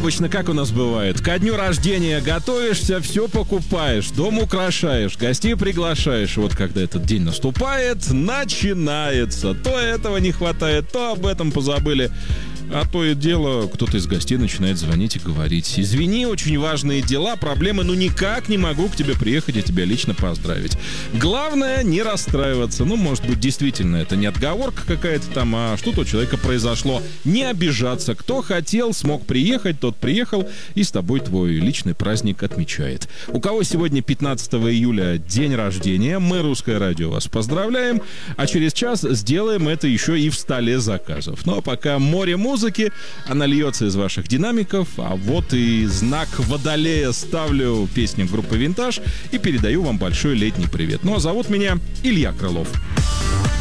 обычно как у нас бывает? Ко дню рождения готовишься, все покупаешь, дом украшаешь, гостей приглашаешь. Вот когда этот день наступает, начинается. То этого не хватает, то об этом позабыли. А то и дело, кто-то из гостей начинает звонить и говорить: извини, очень важные дела, проблемы, ну никак не могу к тебе приехать и тебя лично поздравить. Главное не расстраиваться. Ну, может быть, действительно, это не отговорка какая-то там, а что-то у человека произошло. Не обижаться. Кто хотел, смог приехать, тот приехал, и с тобой твой личный праздник отмечает. У кого сегодня 15 июля день рождения, мы, Русское радио, вас поздравляем, а через час сделаем это еще и в столе заказов. Ну, а пока море музыки, она льется из ваших динамиков, а вот и знак Водолея ставлю, песню группы «Винтаж», и передаю вам большой летний привет. Ну а зовут меня Илья Крылов.